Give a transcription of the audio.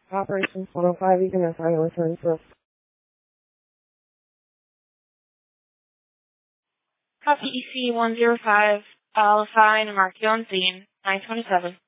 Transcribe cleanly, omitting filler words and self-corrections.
Operation 105 EMS ILS returns. Copy EC 105, Alpha and mark you on scene, 927.